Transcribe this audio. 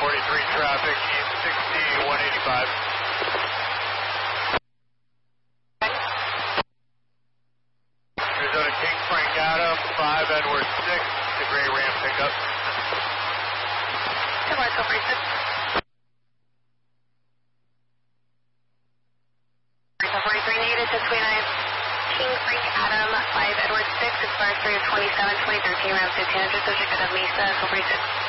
43 traffic, East 60, 185. Arizona King Frank Adam, 5 Edward 6, the gray ramp pickup. Good luck, 46. Arizona 43 negative, 629. King Frank Adam, 5 Edward 6, expires 3 of 27, 2013, round 1500, subject of Mesa, 46.